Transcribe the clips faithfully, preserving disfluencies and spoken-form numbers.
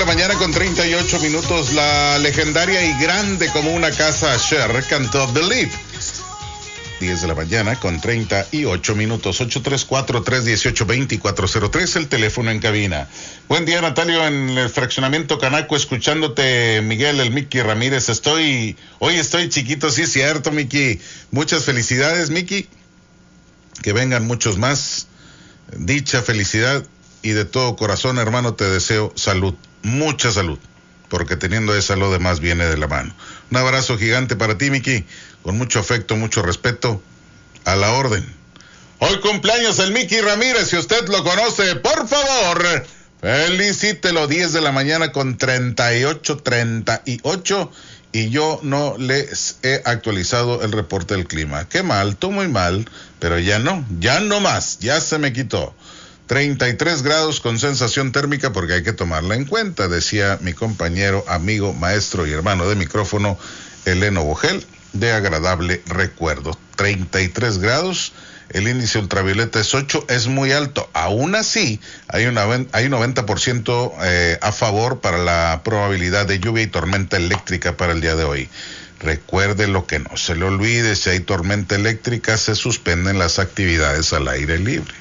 la mañana con treinta y ocho minutos, la legendaria y grande como una casa Cher cantó Believe. diez de la mañana con treinta y ocho minutos, ocho tres cuatro, tres uno ocho, dos cuatro cero tres, el teléfono en cabina. Buen día, Natalio, en el fraccionamiento Canaco, escuchándote, Miguel, el Miki Ramírez. Estoy, hoy estoy chiquito, sí es cierto, Miki. Muchas felicidades, Miki. Que vengan muchos más. Dicha, felicidad y de todo corazón, hermano, te deseo salud, mucha salud, porque teniendo esa lo demás viene de la mano. Un abrazo gigante para ti, Miki, con mucho afecto, mucho respeto, a la orden. Hoy cumpleaños el Miki Ramírez, si usted lo conoce, por favor, felicítelo. Diez de la mañana con treinta y ocho, treinta y ocho, y yo no les he actualizado el reporte del clima. Qué mal, tú muy mal, pero ya no, ya no más, ya se me quitó. treinta y tres grados con sensación térmica, porque hay que tomarla en cuenta, decía mi compañero, amigo, maestro y hermano de micrófono, Eleno Bogel, de agradable recuerdo. treinta y tres grados, el índice ultravioleta es ocho, es muy alto. Aún así, hay, una, hay un noventa por ciento eh, a favor para la probabilidad de lluvia y tormenta eléctrica para el día de hoy. Recuerde lo que no se le olvide, si hay tormenta eléctrica, se suspenden las actividades al aire libre.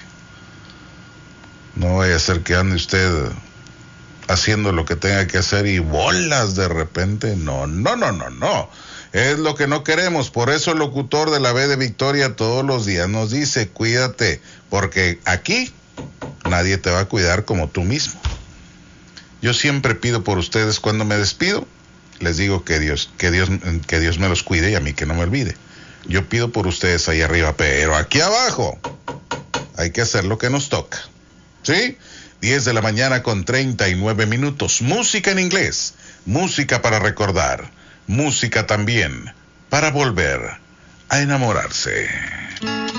No vaya a ser que ande usted haciendo lo que tenga que hacer y bolas de repente. No, no, no, no, no. Es lo que no queremos. Por eso el locutor de la B de Victoria todos los días nos dice, cuídate, porque aquí nadie te va a cuidar como tú mismo. Yo siempre pido por ustedes cuando me despido. Les digo que Dios, que Dios, que Dios me los cuide y a mí que no me olvide. Yo pido por ustedes ahí arriba, pero aquí abajo hay que hacer lo que nos toca. ¿Sí? diez de la mañana con treinta y nueve minutos. Música en inglés, música para recordar, música también para volver a enamorarse.